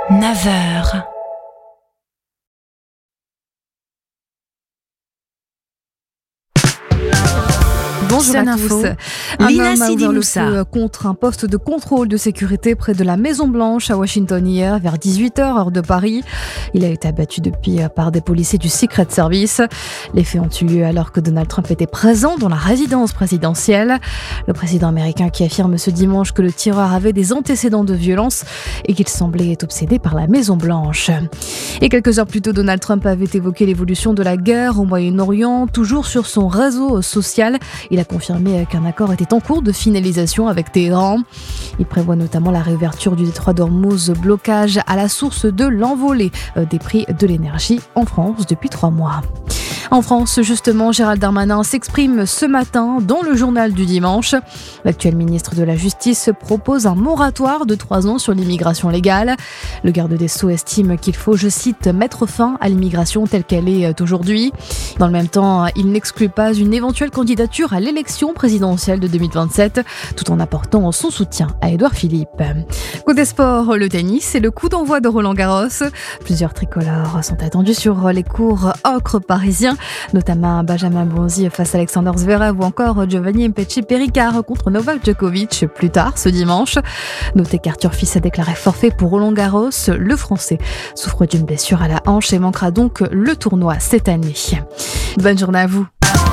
9h. Bonjour à tous. Un homme a ouvert le feu contre un poste de contrôle de sécurité près de la Maison-Blanche à Washington hier, vers 18h, heure de Paris. Il a été abattu depuis par des policiers du Secret Service. Les faits ont eu lieu alors que Donald Trump était présent dans la résidence présidentielle. Le président américain qui affirme ce dimanche que le tireur avait des antécédents de violence et qu'il semblait être obsédé par la Maison-Blanche. Et quelques heures plus tôt, Donald Trump avait évoqué l'évolution de la guerre au Moyen-Orient, toujours sur son réseau social. Il a confirmé qu'un accord était en cours de finalisation avec Téhéran. Il prévoit notamment la réouverture du détroit d'Ormuz, blocage à la source de l'envolée des prix de l'énergie en France depuis 3 mois. En France, justement, Gérald Darmanin s'exprime ce matin dans le journal du dimanche. L'actuel ministre de la Justice propose un moratoire de 3 ans sur l'immigration légale. Le garde des Sceaux estime qu'il faut, je cite, mettre fin à l'immigration telle qu'elle est aujourd'hui. Dans le même temps, il n'exclut pas une éventuelle candidature à l'élection présidentielle de 2027, tout en apportant son soutien à Édouard Philippe. Côté sport, le tennis et le coup d'envoi de Roland-Garros. Plusieurs tricolores sont attendus sur les cours ocre parisiens, notamment Benjamin Bonzi face à Alexander Zverev ou encore Giovanni Mpetshi-Perricard contre Novak Djokovic plus tard ce dimanche. Notez qu'Arthur Fils a déclaré forfait pour Roland-Garros. Le Français souffre d'une blessure à la hanche et manquera donc le tournoi cette année. Bonne journée à vous.